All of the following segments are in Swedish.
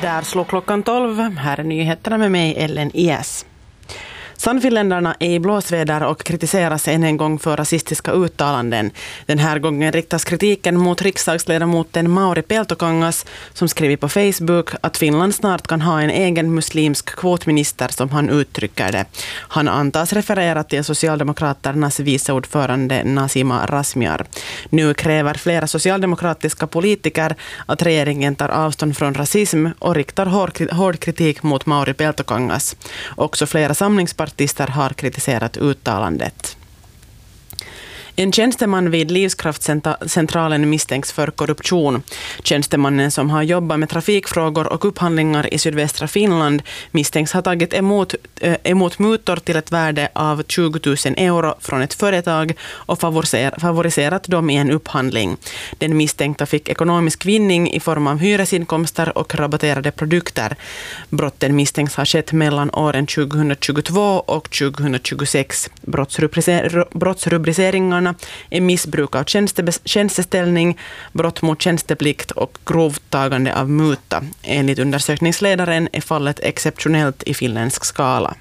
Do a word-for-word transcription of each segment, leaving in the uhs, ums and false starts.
Där slår klockan tolv. Här är nyheterna med mig, Ellen Ies. Sannfinländarna är i blåsväder och kritiseras än en gång för rasistiska uttalanden. Den här gången riktas kritiken mot riksdagsledamoten Mauri Peltokangas som skrivit på Facebook att Finland snart kan ha en egen muslimsk kvotminister, som han uttrycker det. Han antas referera till Socialdemokraternas viceordförande Nasima Razmyar. Nu kräver flera socialdemokratiska politiker att regeringen tar avstånd från rasism och riktar hård kritik mot Mauri Peltokangas. Också flera samlingspartier Artister har kritiserat uttalandet. En tjänsteman vid Livskraftcentralen misstänks för korruption. Tjänstemannen, som har jobbat med trafikfrågor och upphandlingar i sydvästra Finland, misstänks ha tagit emot, äh, emot mutor till ett värde av tjugo tusen euro från ett företag och favoriser, favoriserat dem i en upphandling. Den misstänkta fick ekonomisk vinning i form av hyresinkomster och rabatterade produkter. Brotten misstänks ha skett mellan åren tjugohundratjugotvå och tjugohundratjugosex. Brottsrubricer, brottsrubriceringarna är missbruk av tjänsteställning, brott mot tjänsteplikt och grovt tagande av muta. Enligt undersökningsledaren är fallet exceptionellt i finländsk skala.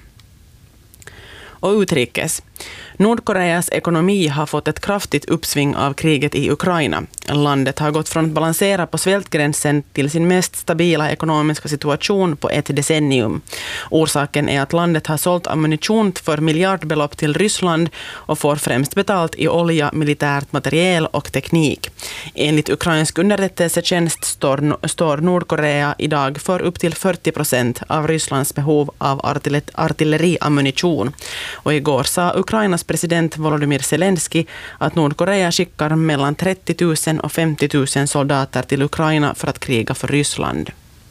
Och utrikes. Nordkoreas ekonomi har fått ett kraftigt uppsving av kriget i Ukraina. Landet har gått från att balansera på svältgränsen till sin mest stabila ekonomiska situation på ett decennium. Orsaken är att landet har sålt ammunition för miljardbelopp till Ryssland och får främst betalt i olja, militärt materiel och teknik. Enligt ukrainsk underrättelsetjänst står, står Nordkorea idag för upp till fyrtio procent av Rysslands behov av artiller- artilleriammunition. Och igår sa Ukrainas president Volodymyr Zelensky att Nordkorea skickar mellan trettio tusen och femtio tusen soldater till Ukraina för att kriga för Ryssland.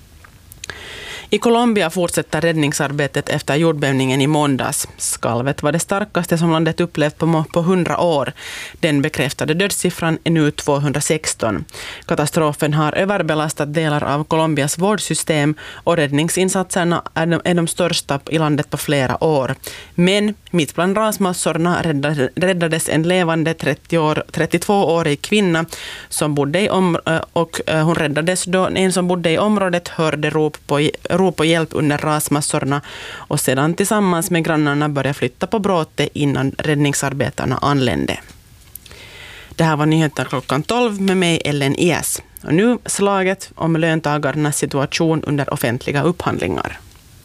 I Colombia fortsätter räddningsarbetet efter jordbävningen i måndags. Skalvet var det starkaste som landet upplevt på, på hundra år. Den bekräftade dödssiffran är nu tvåhundrasexton. Katastrofen har överbelastat delar av Colombias vårdsystem och räddningsinsatserna är de, är de största i landet på flera år. Men mitt bland rasmassorna räddades en levande trettiotvåårig kvinna som bodde i om, och hon räddades då en som bodde i området hörde rop på rop på hjälp under rasmassorna och sedan tillsammans med grannarna började flytta på bråte innan räddningsarbetarna anlände. Det här var nyheter klockan tolv med mig, Ellen Ies. Och nu slaget om löntagarnas situation under offentliga upphandlingar.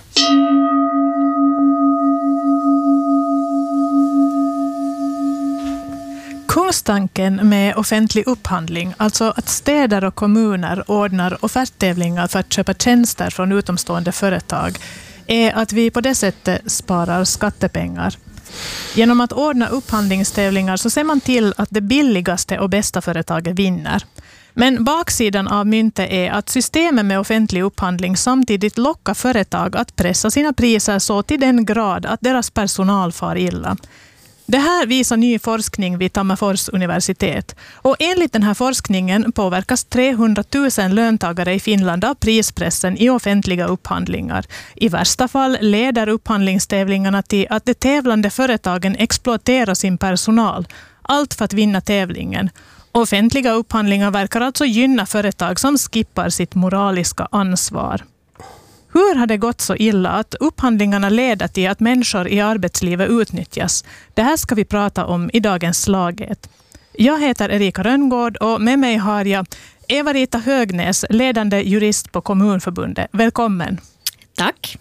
Kungstanken med offentlig upphandling, alltså att städer och kommuner ordnar offerttävlingar för att köpa tjänster från utomstående företag, är att vi på det sättet sparar skattepengar. Genom att ordna upphandlingstävlingar så ser man till att det billigaste och bästa företaget vinner. Men baksidan av myntet är att systemet med offentlig upphandling samtidigt lockar företag att pressa sina priser så till den grad att deras personal far illa. Det här visar ny forskning vid Tammerfors universitet. Och enligt den här forskningen påverkas trehundratusen löntagare i Finland av prispressen i offentliga upphandlingar. I värsta fall leder upphandlingstävlingarna till att de tävlande företagen exploaterar sin personal. Allt för att vinna tävlingen. Offentliga upphandlingar verkar alltså gynna företag som skippar sitt moraliska ansvar. Hur har det gått så illa att upphandlingarna leder till att människor i arbetslivet utnyttjas? Det här ska vi prata om i dagens Slaget. Jag heter Erika Rönngård och med mig har jag Eva-Rita Högnäs, ledande jurist på Kommunförbundet. Välkommen. Tack.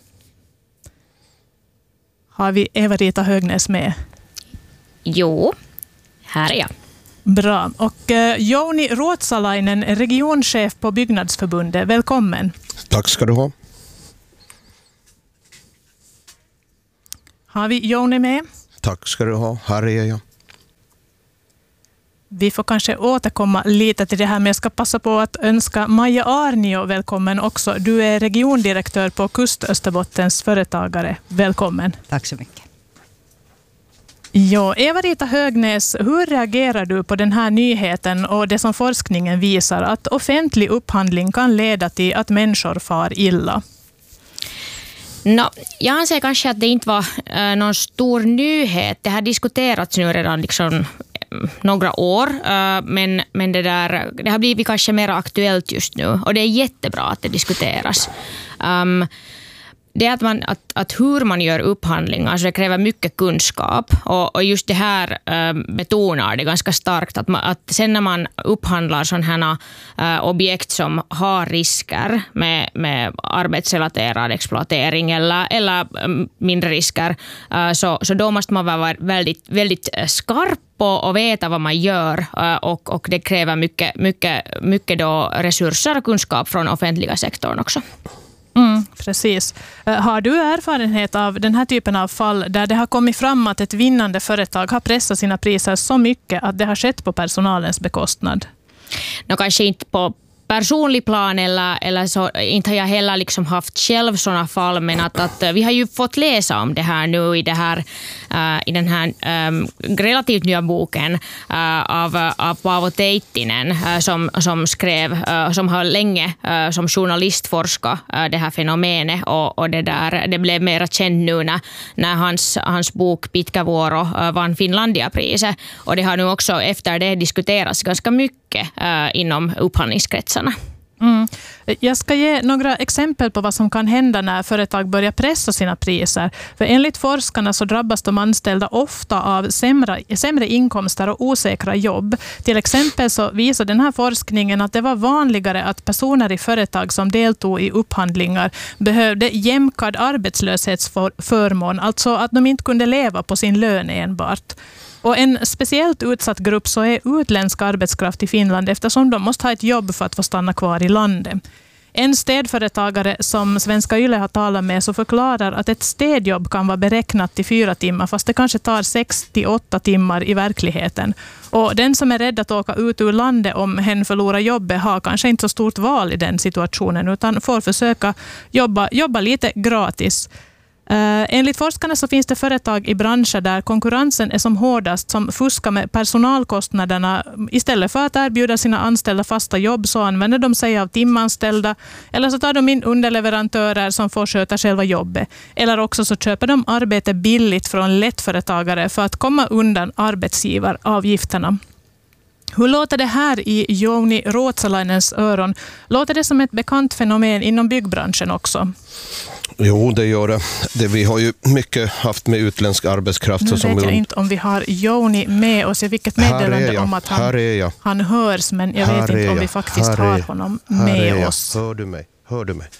Har vi Eva-Rita Högnäs med? Jo, här är jag. Bra. Och uh, Jouni Ruotsalainen, regionchef på Byggnadsförbundet. Välkommen. Tack ska du ha. Har vi Jouni med? Tack ska du ha. Här är jag. Vi får kanske återkomma lite till det här, men jag ska passa på att önska Maja Arnio välkommen också. Du är regiondirektör på Kust-Österbottens företagare. Välkommen. Tack så mycket. Ja, Eva-Rita Högnäs, hur reagerar du på den här nyheten och det som forskningen visar att offentlig upphandling kan leda till att människor far illa? No, jag anser kanske att det inte var äh, någon stor nyhet. Det har diskuterats nu redan liksom några år, men, men det, där, det har blivit kanske mer aktuellt just nu och det är jättebra att det diskuteras. Um, Det är att, man, att, att hur man gör upphandlingar, alltså det kräver mycket kunskap och, och just det här äh, betonar det ganska starkt att, man, att sen när man upphandlar sådana här äh, objekt som har risker med, med arbetsrelaterad exploatering eller, eller äh, mindre risker äh, så, så då måste man vara väldigt, väldigt skarp och veta vad man gör äh, och, och det kräver mycket, mycket, mycket då resurser och kunskap från offentliga sektorn också. Mm, precis. Har du erfarenhet av den här typen av fall där det har kommit fram att ett vinnande företag har pressat sina priser så mycket att det har skett på personalens bekostnad? No, kanske inte på personlig plan eller, eller så, inte har jag heller liksom haft själv sådana fall, men att, att vi har ju fått läsa om det här nu i, det här, uh, i den här um, relativt nya boken uh, av, av Paavo Teittinen uh, som, som skrev, uh, som har länge uh, som journalist forskat uh, det här fenomenet och, och det, där, det blev mer känt nu när, när hans, hans bok Pitkä vuoro uh, vann Finlandia-priset och det har nu också efter det diskuterats ganska mycket uh, inom upphandlingskretsarna. Mm. Jag ska ge några exempel på vad som kan hända när företag börjar pressa sina priser. För enligt forskarna så drabbas de anställda ofta av sämre, sämre inkomster och osäkra jobb. Till exempel så visar den här forskningen att det var vanligare att personer i företag som deltog i upphandlingar behövde jämkad arbetslöshetsförmån, alltså att de inte kunde leva på sin lön enbart. Och en speciellt utsatt grupp så är utländsk arbetskraft i Finland eftersom de måste ha ett jobb för att få stanna kvar i landet. En städföretagare som Svenska Yle har talat med så förklarar att ett städjobb kan vara beräknat till fyra timmar fast det kanske tar sex till åtta timmar i verkligheten. Och den som är rädd att åka ut ur landet om hen förlorar jobbet har kanske inte så stort val i den situationen utan får försöka jobba, jobba lite gratis. Uh, enligt forskarna så finns det företag i branscher där konkurrensen är som hårdast som fuskar med personalkostnaderna. Istället för att erbjuda sina anställda fasta jobb så använder de sig av timanställda eller så tar de in underleverantörer som får sköta själva jobbet. Eller också så köper de arbete billigt från lättföretagare för att komma undan arbetsgivaravgifterna. Hur låter det här i Jouni Ruotsalainens öron? Låter det som ett bekant fenomen inom byggbranschen också? Jo, det gör det. det. Vi har ju mycket haft med utländsk arbetskraft. Nu som vet jag vi... inte om vi har Jouni med oss. Jag fick ett meddelande om att han, han hörs, men jag här vet inte om vi faktiskt har honom med oss. Hör du mig? Hör du mig?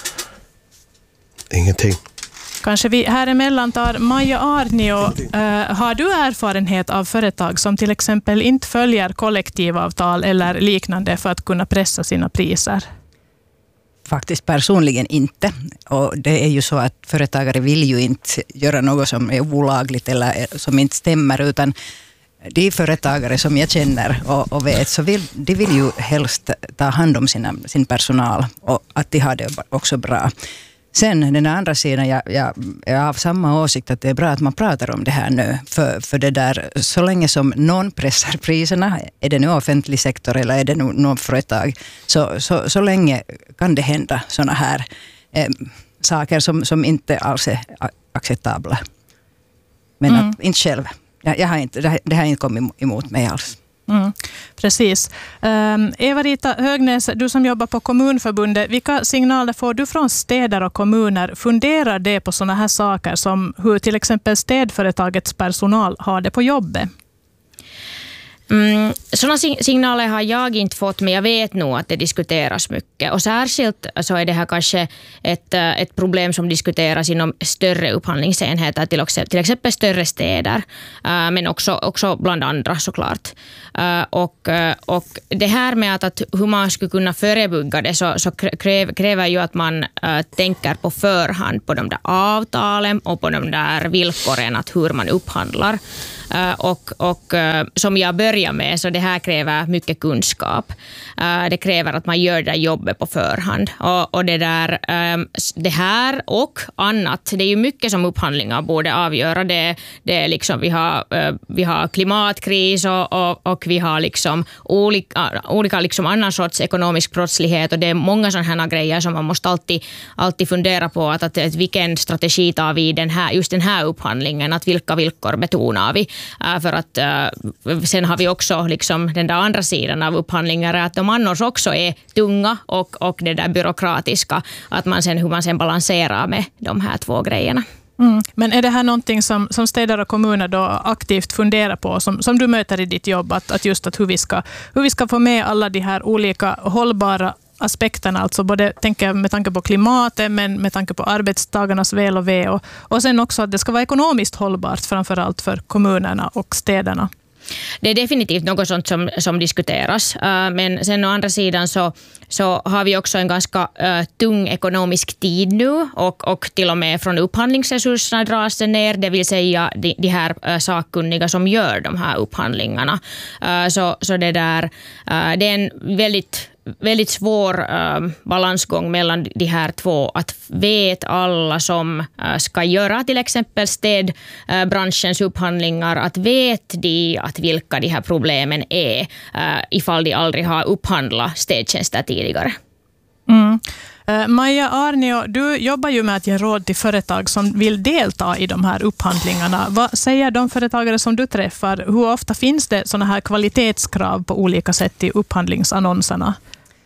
Ingenting. Kanske vi här emellan tar Maja Arnio. Uh, har du erfarenhet av företag som till exempel inte följer kollektivavtal eller liknande för att kunna pressa sina priser? Faktiskt personligen inte. Och det är ju så att företagare vill ju inte göra något som är olagligt eller som inte stämmer, utan de företagare som jag känner och, och vet så vill de vill ju helst ta hand om sina, sin personal och att de har det också bra. Sen den andra sidan, jag, jag, jag har samma åsikt att det är bra att man pratar om det här nu. För, för det där, så länge som någon pressar priserna, är det nu offentlig sektor eller är det nu någon företag, så, så, så länge kan det hända sådana här eh, saker som, som inte alls är acceptabla. Men mm. att, inte själv. Jag, jag har inte, det, det har inte kommit emot mig alls. Mm, precis. Um, Eva-Rita Högnäs, du som jobbar på Kommunförbundet, vilka signaler får du från städer och kommuner? Funderar det på sådana här saker som hur till exempel städföretagets personal har det på jobbet? Mm, sådana signaler har jag inte fått, men jag vet nog att det diskuteras mycket. Och särskilt så är det här kanske ett, ett problem som diskuteras inom större upphandlingsenheter, till, också, till exempel större städer, uh, men också, också bland andra såklart. Uh, och, uh, och det här med att, att hur man skulle kunna förebygga det så, så kräv, kräver ju att man uh, tänker på förhand på de där avtalen och på de där villkoren, att hur man upphandlar. Uh, och, och uh, som jag börjar med, så det här kräver mycket kunskap. Uh, det kräver att man gör det där jobbet på förhand. Och, och det, där, um, det här och annat, det är ju mycket som upphandlingar borde avgöra. Det, det är liksom, vi har, uh, vi har klimatkris och, och, och vi har liksom olika, olika liksom annan sorts ekonomisk brottslighet. Och det är många sådana här grejer som man måste alltid, alltid fundera på. Att, att, att vilken strategi tar vi i den här, just den här upphandlingen? Att vilka villkor betonar vi? Uh, för att uh, sen har vi också liksom den där andra sidan av upphandlingar, att de annars också är tunga och, och det där byråkratiska, att man sen, hur man sen balanserar med de här två grejerna. Mm. Men är det här någonting som, som städer och kommuner då aktivt funderar på, som, som du möter i ditt jobb, att, att just att hur vi ska, hur vi ska få med alla de här olika hållbara aspekterna, alltså både tänker med tanke på klimatet, men med tanke på arbetstagarnas väl och ve, och, och sen också att det ska vara ekonomiskt hållbart, framförallt för kommunerna och städerna. Det är definitivt något sånt som, som diskuteras, uh, men sen å andra sidan så, så har vi också en ganska uh, tung ekonomisk tid nu, och, och till och med från upphandlingsresurserna dras det ner, det vill säga de, de här uh, sakkunniga som gör de här upphandlingarna. Uh, så, så det där, uh, det är en väldigt väldigt svår uh, balansgång mellan de här två, att vet alla som uh, ska göra till exempel städbranschens uh, upphandlingar, att vet de att vilka de här problemen är uh, ifall de aldrig har upphandlat städtjänster tidigare. Mm. Uh, Maja Arnio, du jobbar ju med att ge råd till företag som vill delta i de här upphandlingarna. Vad säger de företagare som du träffar? Hur ofta finns det såna här kvalitetskrav på olika sätt i upphandlingsannonserna?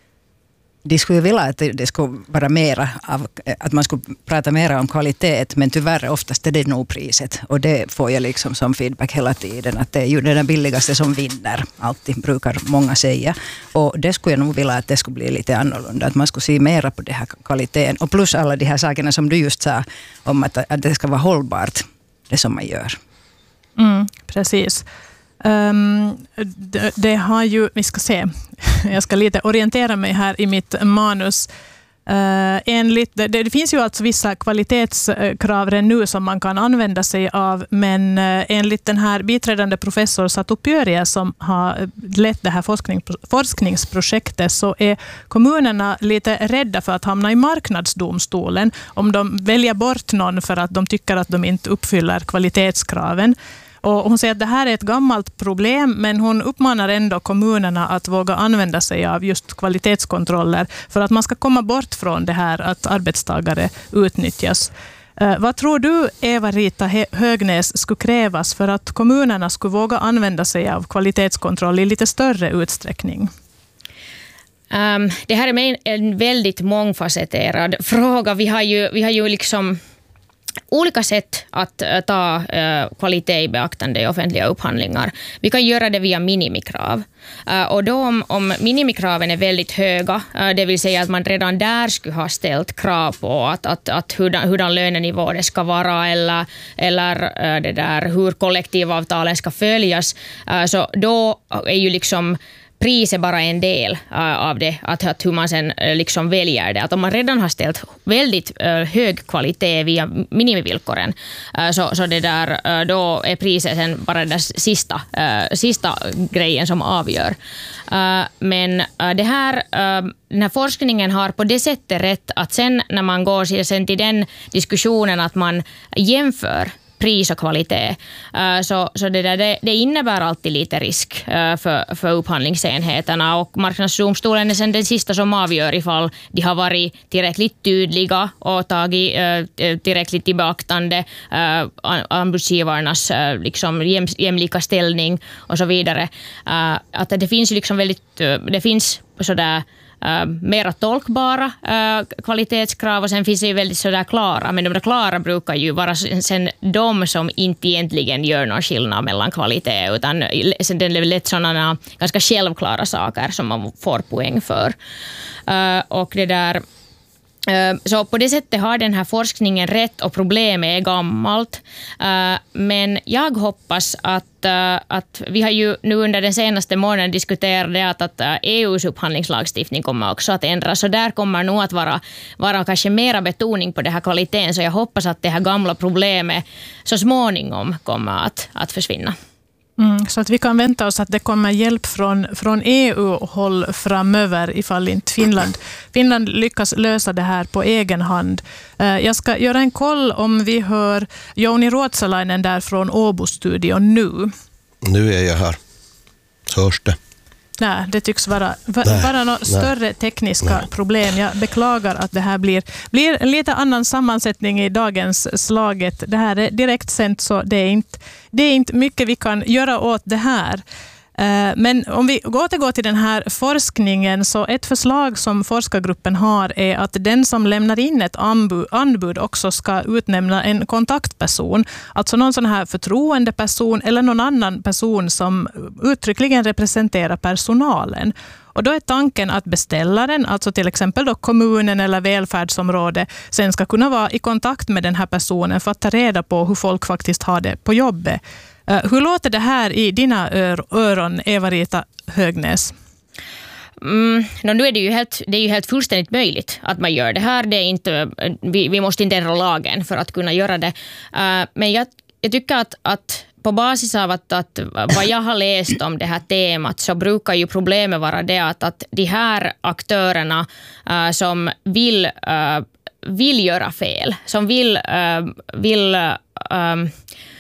De skulle vilja att det skulle vara mera av, att man skulle prata mer om kvalitet, men tyvärr oftast är det nog priset, och det får jag liksom som feedback hela tiden, att det är ju den billigaste som vinner, alltid brukar många säga, och det skulle jag nog vilja att det skulle bli lite annorlunda, att man skulle se mera på det här kvaliteten, och plus alla de här sakerna som du just sa om att, att det ska vara hållbart, det som man gör. Mm, precis. Um, det, det har ju, vi ska se, jag ska lite orientera mig här i mitt manus. Uh, enligt, det, det finns ju alltså vissa kvalitetskrav redan nu som man kan använda sig av, men uh, enligt den här biträdande professor Satu Pyöriä som har lett det här forskning, forskningsprojektet, så är kommunerna lite rädda för att hamna i marknadsdomstolen om de väljer bort någon för att de tycker att de inte uppfyller kvalitetskraven. Och hon säger att det här är ett gammalt problem, men hon uppmanar ändå kommunerna att våga använda sig av just kvalitetskontroller för att man ska komma bort från det här att arbetstagare utnyttjas. Eh, vad tror du, Eva-Rita Högnäs, skulle krävas för att kommunerna skulle våga använda sig av kvalitetskontroll i lite större utsträckning? Um, det här är en väldigt mångfacetterad fråga. Vi har ju, vi har ju liksom olika sätt att ta uh, kvalitet i beaktande i offentliga upphandlingar. Vi kan göra det via minimikrav. Uh, och då om, om minimikraven är väldigt höga, uh, det vill säga att man redan där skulle ha ställt krav på att, att, att hurdan, hurdan lönenivå det ska vara, eller, eller uh, det där, hur kollektivavtalen ska följas, uh, så då är ju liksom pris är bara en del uh, av det, att, att hur man sen uh, liksom väljer det. Att om man redan har ställt väldigt uh, hög kvalitet via minimivillkoren, uh, så, så det där, uh, då är priset sen bara den sista, uh, sista grejen som avgör. Uh, men uh, det här, uh, den här forskningen har på det sättet rätt att sen när man går sen till den diskussionen att man jämför pris och kvalitet, så, så det, där, det, det innebär alltid lite risk för, för upphandlingsenheterna, och marknadsdomstolen är sen den sista som avgör ifall de har varit tillräckligt tydliga och tagit tillräckligt i beaktande anbudsgivarnas liksom jäm, jämlika ställning och så vidare. Att det finns liksom väldigt, det finns sådär Uh, mera tolkbara uh, kvalitetskrav, och sen finns det ju väldigt sådär klara, men de där klara brukar ju vara sen de som inte egentligen gör någon skillnad mellan kvalitet, utan sen det är lätt sådana ganska självklara saker som man får poäng för. Uh, och det där Så på det sättet har den här forskningen rätt, och problemet är gammalt. Men jag hoppas att, att vi har ju nu under den senaste månaden diskuterat det att, att E U:s upphandlingslagstiftning kommer också att ändras. Så där kommer nog att vara, vara kanske mera betoning på det här kvaliteten. Så jag hoppas att det här gamla problemet så småningom kommer att, att försvinna. Mm, så att vi kan vänta oss att det kommer hjälp från, från E U-håll framöver ifall inte Finland, Finland lyckas lösa det här på egen hand. Jag ska göra en koll om vi hör Jouni Ruotsalainen där från Åbo-studion nu. Nu är jag här. Hörs det? Nej, det tycks vara, vara några större tekniska Nej. problem. Jag beklagar att det här blir, blir en lite annan sammansättning i dagens slaget. Det här är direkt sänt, så det är inte, det är inte mycket vi kan göra åt det här. Men om vi återgår till den här forskningen, så ett förslag som forskargruppen har är att den som lämnar in ett anbud, anbud också ska utnämna en kontaktperson. Alltså någon sån här förtroendeperson eller någon annan person som uttryckligen representerar personalen. Och då är tanken att beställaren, alltså till exempel då kommunen eller välfärdsområde, sen ska kunna vara i kontakt med den här personen för att ta reda på hur folk faktiskt har det på jobbet. Hur låter det här i dina öron, Eva-Rita Högnäs? Mm, no, nu är det ju helt, det är ju helt fullständigt möjligt att man gör det här. Det är inte, vi, vi måste inte ändra lagen för att kunna göra det. Uh, men jag, jag tycker att, att på basis av att, att vad jag har läst om det här temat, så brukar ju problemet vara det att, att de här aktörerna uh, som vill, uh, vill göra fel, som vill, uh, vill uh,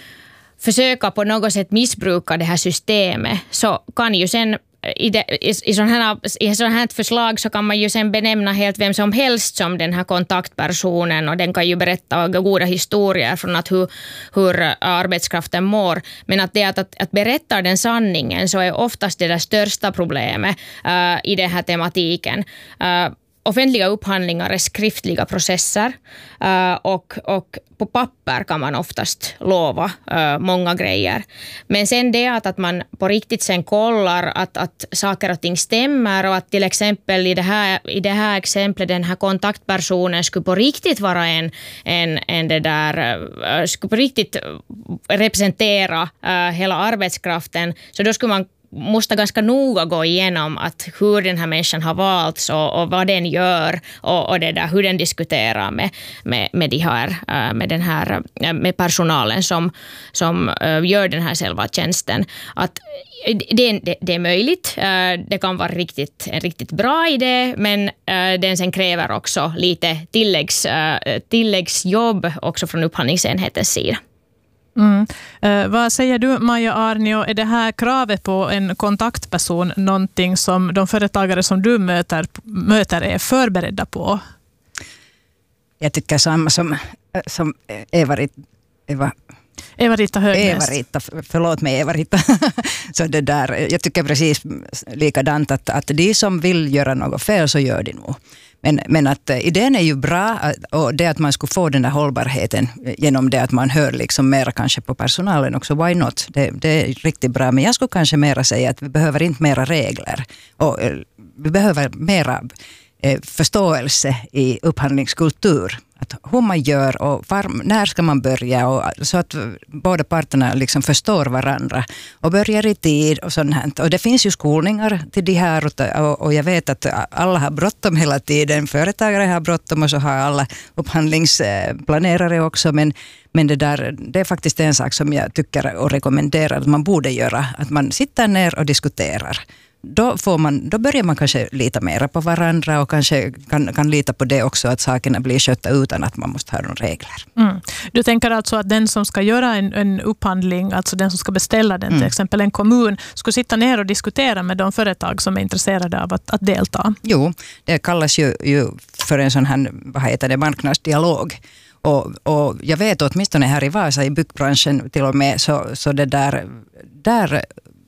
försöka på något sätt missbruka det här systemet, så kan ju sen i, det, i, i sådana här, i sådana här förslag så kan man ju sen benämna helt vem som helst som den här kontaktpersonen, och den kan ju berätta goda historier från att hur, hur arbetskraften mår. Men att det att, att, att berätta den sanningen, så är oftast det där största problemet uh, i den här tematiken. Uh, Offentliga upphandlingar är skriftliga processer uh, och, och på papper kan man oftast lova uh, många grejer. Men sen det att, att man på riktigt sen kollar att, att saker och ting stämmer, och att till exempel i det här, i det här exemplet den här kontaktpersonen skulle på riktigt vara en, en, en det där, uh, skulle på riktigt representera uh, hela arbetskraften, så då skulle man måste ganska noga gå igenom att hur den här människan har valts och, och vad den gör och, och det där, hur den diskuterar med, med, med, de här, med, den här, med personalen som, som gör den här själva tjänsten. Att det, det, det är möjligt, det kan vara riktigt, en riktigt bra idé, men den sen kräver också lite tilläggs, tilläggsjobb också från upphandlingsenhetens sida. Mm. Eh, vad säger du, Maja Arnio, är det här kravet på en kontaktperson någonting som de företagare som du möter, möter är förberedda på? Jag tycker samma som, som Eva-Rita Eva, Eva-Rita Högnäs. Eva-Rita, förlåt mig Eva-Rita. Så det där, jag tycker precis likadant att, att de som vill göra något fel så gör de nog. Men, men att idén är ju bra, och det att man skulle få den där hållbarheten genom det att man hör liksom mera kanske på personalen också, why not? Det, det är riktigt bra, men jag skulle kanske mera säga att vi behöver inte mera regler, och vi behöver mera eh, förståelse i upphandlingskultur. Att hur man gör och var, när ska man börja, och så att båda parterna liksom förstår varandra och börjar i tid och sånt här. Och det finns ju skolningar till de här, och, och jag vet att alla har bråttom hela tiden. Företagare har bråttom och så har alla upphandlingsplanerare också, men, men det, där, det är faktiskt en sak som jag tycker och rekommenderar att man borde göra, att man sitter ner och diskuterar. Då, får man, då börjar man kanske lita mer på varandra och kanske kan, kan lita på det också, att sakerna blir skötta utan att man måste ha några regler. Mm. Du tänker alltså att den som ska göra en, en upphandling, alltså den som ska beställa den, mm. till exempel en kommun, ska sitta ner och diskutera med de företag som är intresserade av att, att delta? Jo, det kallas ju, ju för en sån här, vad heter det, marknadsdialog. Och, och jag vet åtminstone här i Vasa i byggbranschen till och med, så, så det där, där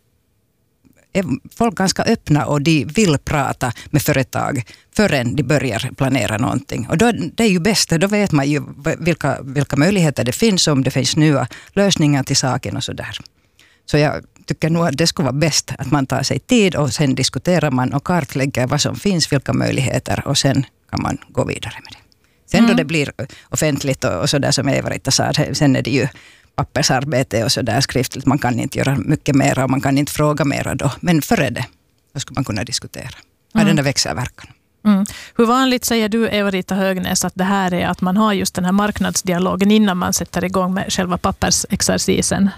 är folk ganska öppna och de vill prata med företag förrän de börjar planera någonting. Och då, det är ju bäst, då vet man ju vilka, vilka möjligheter det finns, om det finns nya lösningar till saken och sådär. Så jag tycker nog att det skulle vara bäst att man tar sig tid och sen diskuterar man och kartlägger vad som finns, vilka möjligheter, och sen kan man gå vidare med det. Sen mm. då det blir offentligt och, och sådär som Eva-Rita sa, sen är det ju pappersarbete och sådär skriftligt. Man kan inte göra mycket mer och man kan inte fråga mer då. Men före det, då skulle man kunna diskutera. Vad mm. den där växelverkan. Mm. Hur vanligt säger du, Eva-Rita Högnäs, att det här är att man har just den här marknadsdialogen innan man sätter igång med själva pappersexercisen?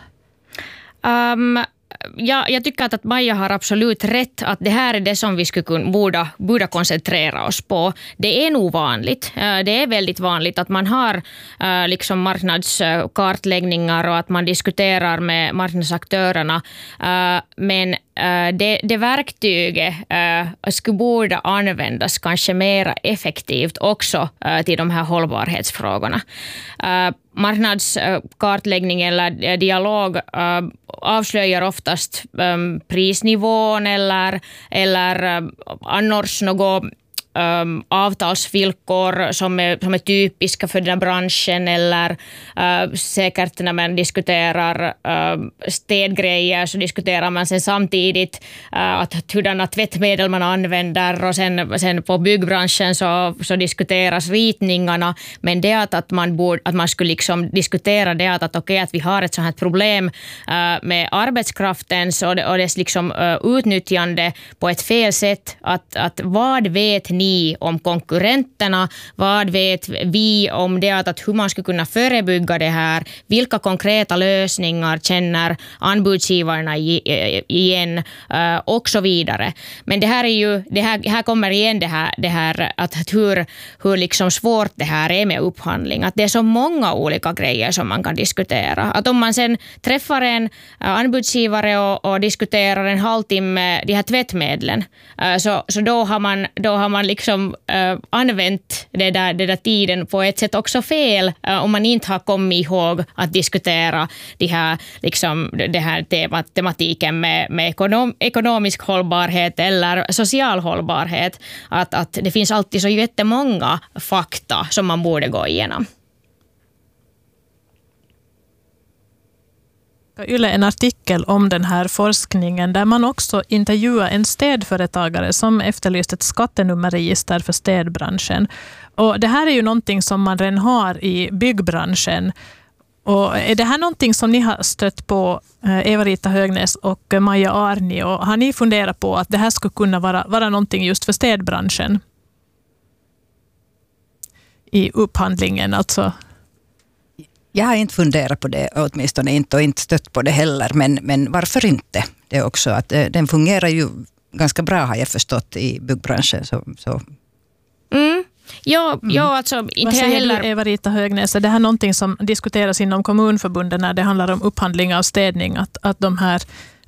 Um, ja, jag tycker att, att Maja har absolut rätt, att det här är det som vi skulle kunna, borde, borde koncentrera oss på. Det är nog vanligt. Det är väldigt vanligt att man har liksom marknadskartläggningar och att man diskuterar med marknadsaktörerna. Men det, det verktyget uh, skulle borde användas kanske mer effektivt också uh, till de här hållbarhetsfrågorna. Uh, marknadskartläggning eller dialog uh, avslöjar oftast um, prisnivån eller, eller uh, annars något Um, avtalsvillkor som är, som är typiska för den här branschen eller uh, säkert när man diskuterar uh, städgrejer så diskuterar man sen samtidigt uh, att hurdana tvättmedel man använder och sen, sen på byggbranschen så, så diskuteras ritningarna, men det att, att, man, borde, att man skulle liksom diskutera det att, att okej okay, att vi har ett sånt här problem uh, med arbetskraften så det, och dess liksom, uh, utnyttjande på ett fel sätt, att, att vad vet ni om konkurrenterna, vad vet vi om det att, att hur man ska kunna förebygga det här, vilka konkreta lösningar känner anbudsgivarna igen och så vidare. Men det här är ju, det här, här kommer igen det här, det här att hur, hur liksom svårt det här är med upphandling, att det är så många olika grejer som man kan diskutera. Att om man sen träffar en anbudsgivare och, och diskuterar en halvtimme de här tvättmedlen så, så då har man, då har man liksom uh, använt det där, det där tiden på ett sätt också fel uh, om man inte har kommit ihåg att diskutera de här, liksom, det här temat, tematiken med, med ekonom, ekonomisk hållbarhet eller social hållbarhet. Att, att det finns alltid så jättemånga fakta som man borde gå igenom. Yle en artikel om den här forskningen där man också intervjuar en städföretagare som efterlyst ett skattenummerregister för städbranschen. Och det här är ju någonting som man redan har i byggbranschen. Och är det här någonting som ni har stött på, Eva-Rita Högnäs och Maja Arni, och har ni funderat på att det här skulle kunna vara, vara någonting just för städbranschen i upphandlingen alltså? Jag har inte funderat på det, åtminstone inte, och inte stött på det heller. Men, men varför inte? Det är också att den fungerar ju ganska bra, har jag förstått, i byggbranschen. Så, så. Mm. Ja, mm. ja, alltså inte Vad säger heller... du, Eva-Rita Högnäs? Är det här någonting som diskuteras inom kommunförbunden när det handlar om upphandling av städning? Att, att de, här,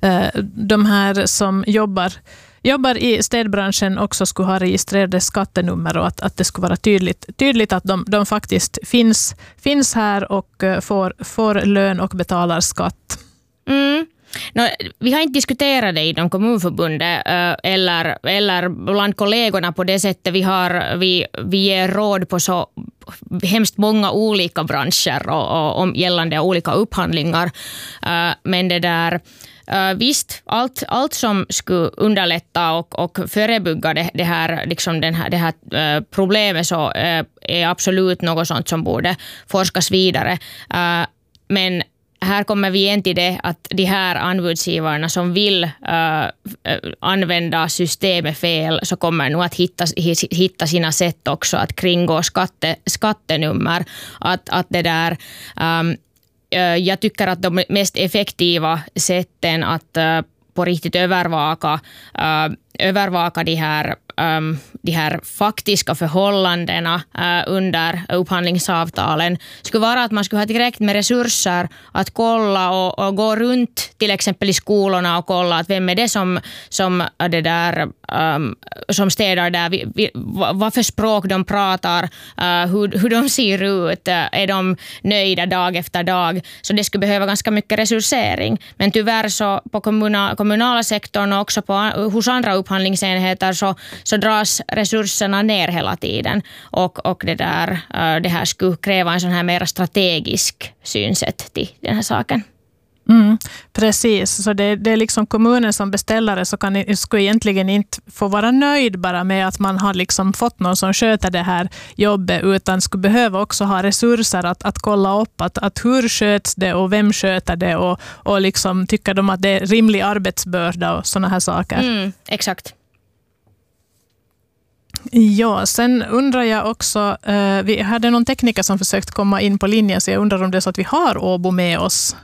de här som jobbar... jobbar i städbranschen också skulle ha registrerade skattenummer och att, att det skulle vara tydligt, tydligt att de, de faktiskt finns, finns här och får, får lön och betalar skatt. Mm. No, vi har inte diskuterat det inom kommunförbundet eller, eller bland kollegorna på det sättet. Vi, har, vi, vi ger råd på så hemskt många olika branscher och, och, och gällande olika upphandlingar. Men det där... Uh, visst, allt, allt som skulle underlätta och, och förebygga det, det här, liksom den här, det här uh, problemet så uh, är absolut något sånt som borde forskas vidare. Uh, men här kommer vi igen till det att de här anbudsgivarna som vill uh, använda systemet fel så kommer nog att hitta, hitta sina sätt också att kringgå skatte, skattenummer. Att, att det där... Um, Jag tycker att de mest effektiva sätten att uh, på riktigt övervaka, uh, övervaka de här, um, de här faktiska förhållandena uh, under upphandlingsavtalen skulle vara att man skulle ha direkt med resurser att kolla och, och gå runt till exempel i skolorna och kolla att vem är det som, som, det där, um, som städar där, vi, vi, vad för språk de pratar, uh, hur, hur de ser ut, uh, är de nöjda dag efter dag. Så det skulle behöva ganska mycket resursering. Men tyvärr så på kommunala, kommunala sektorn och också på, hos andra upphandlingsenheter så, så dras resurserna ner hela tiden. Och, och det, där, uh, det här skulle kräva en sån här mer strategisk synsätt till den här saken. Mm, precis, så det, det är liksom kommunen som beställare så kan, skulle egentligen inte få vara nöjd bara med att man har liksom fått någon som sköter det här jobbet, utan skulle behöva också ha resurser att, att kolla upp att, att hur sköts det och vem sköter det och, och liksom tycker de att det är rimlig arbetsbörda och såna här saker. Mm, exakt. Ja, sen undrar jag också, eh, vi hade någon tekniker som försökt komma in på linjen, så jag undrar om det är så att vi har Åbo med oss.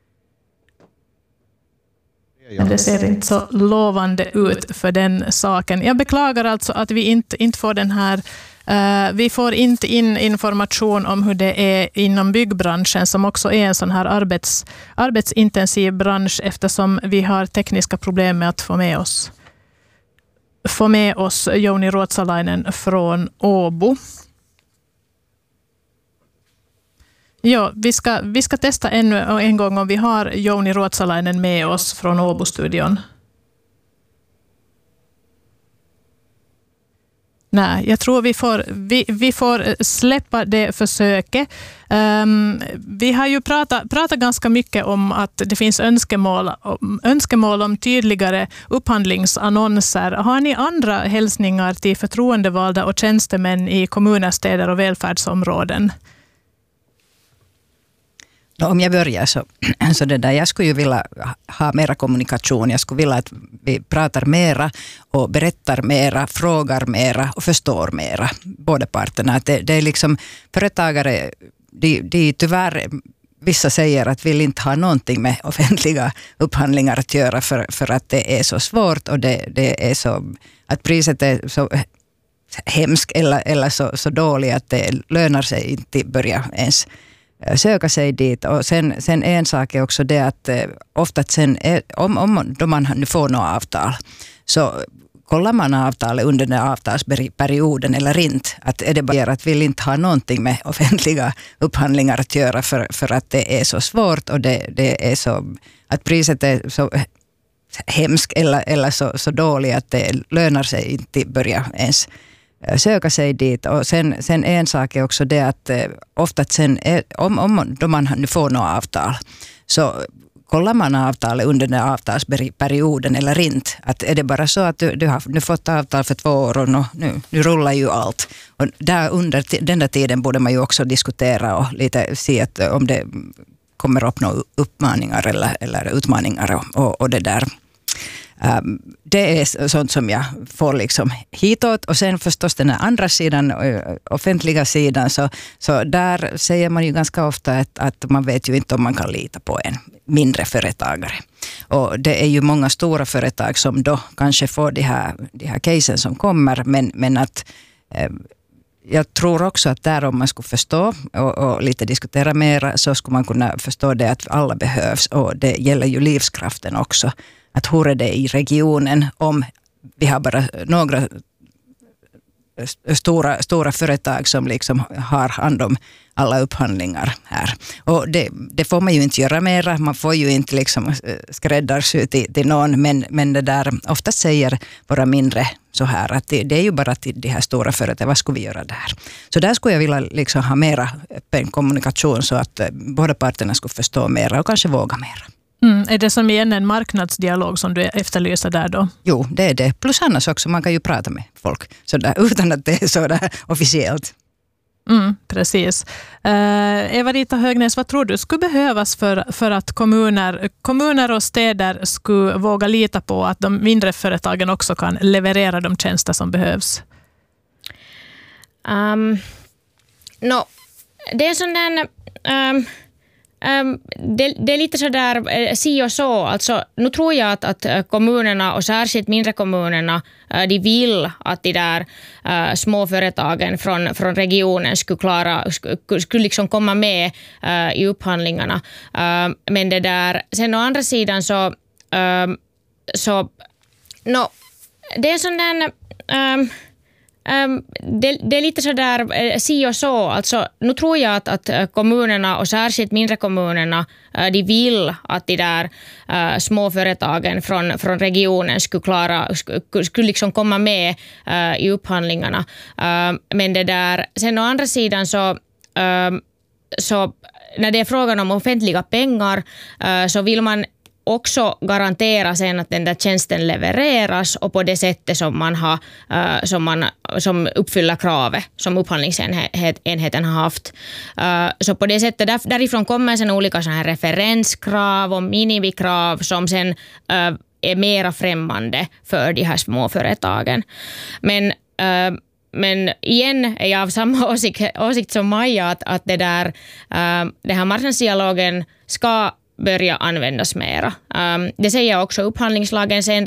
Men det ser inte så lovande ut för den saken. Jag beklagar alltså att vi inte, inte får den här Uh, vi får inte in information om hur det är inom byggbranschen, som också är en sån här arbets, arbetsintensiv bransch, eftersom vi har tekniska problem med att få med oss få med oss Jouni Ruotsalainen från Åbo. Ja, vi ska, vi ska testa ännu en gång om vi har Jouni Ruotsalainen med oss från Åbo-studion. Nej, jag tror vi får, vi, vi får släppa det försöket. Um, vi har ju pratat, pratat ganska mycket om att det finns önskemål, önskemål om tydligare upphandlingsannonser. Har ni andra hälsningar till förtroendevalda och tjänstemän i kommuner, städer och välfärdsområden? Om jag börjar så, så det där, jag skulle ju vilja ha mera kommunikation. Jag skulle vilja att vi pratar mera och berättar mera, frågar mera och förstår mera, båda parterna. Att det, det är liksom företagare, de, de tyvärr, vissa säger att vill inte ha någonting med offentliga upphandlingar att göra för, för att det är så svårt och det, det är så, att priset är så hemskt eller, eller så, så dåligt att det lönar sig inte börja ens söka sig dit. Och sen, sen en sak är också det att eh, ofta sen är, om, om då man nu får något avtal så kollar man avtalet under den avtalsperioden eller inte. Att är det bara att vill inte ha någonting med offentliga upphandlingar att göra för, för att det är så svårt och det, det är så att priset är så hemskt eller, eller så, så dåligt att det lönar sig inte börja ens söka sig dit. Och sen, sen en sak är också det att eh, ofta sen är, om, om då man nu får något avtal så kollar man avtalet under den avtalsperioden eller inte. Att är det bara så att du, du har nu fått avtal för två år och nu, nu, nu rullar ju allt. Och där under den där tiden borde man ju också diskutera och lite se att om det kommer upp några uppmaningar eller, eller utmaningar och, och, och det där. Um, det är sånt som jag får liksom hitåt. Och sen förstås den här andra sidan, offentliga sidan, så, så där säger man ju ganska ofta att, att man vet ju inte om man kan lita på en mindre företagare. Och det är ju många stora företag som då kanske får de här, de här casen som kommer, men, men att eh, jag tror också att där om man skulle förstå och, och lite diskutera mer så skulle man kunna förstå det att alla behövs och det gäller ju livskraften också. Att hur är det i regionen om vi har bara några stora, stora företag som liksom har hand om alla upphandlingar här. Och det, det får man ju inte göra mera. Man får ju inte liksom skräddarsy till, till någon. Men, men det där ofta säger våra mindre så här att det, det är ju bara till de här stora företagen. Vad ska vi göra där? Så där skulle jag vilja liksom ha mera öppen kommunikation så att båda parterna skulle förstå mera och kanske våga mera. Mm, är det som igen en marknadsdialog som du efterlyser där då? Jo, det är det. Plus annars också, man kan ju prata med folk sådär, utan att det är sådär officiellt. Mm, precis. Uh, Eva-Rita Högnäs, vad tror du skulle behövas för, för att kommuner, kommuner och städer skulle våga lita på att de mindre företagen också kan leverera de tjänster som behövs? Um, no, det är sån där... Um Um, det, det är lite sådär eh, si och så. Alltså, nu tror jag att, att kommunerna och särskilt mindre kommunerna eh, de vill att de där eh, små företagen från, från regionen skulle, klara, skulle, skulle liksom komma med eh, i upphandlingarna. Uh, men det där, sen å andra sidan så, uh, så no, det är sån där... Um, Um, det, det är lite sådär eh, si och så. Alltså, nu tror jag att, att kommunerna och särskilt mindre kommunerna eh, de vill att de där eh, små företagen från, från regionen skulle, klara, skulle, skulle liksom komma med eh, i upphandlingarna. Uh, men det där, sen å andra sidan så, uh, så när det är frågan om offentliga pengar uh, så vill man också garantera sen att den där tjänsten levereras och på det sättet som man har, uh, som, man, som uppfyller kravet som upphandlingsenheten har haft. Uh, så på det sättet, där, därifrån kommer sen olika såna här referenskrav och minimikrav som sen uh, är mera främmande för de här små företagen. Men uh, Men igen är jag av samma åsikt, åsikt som Maja att, att det där, uh, den här marknadsdialogen ska börja användas mera. Um, det säger också upphandlingslagens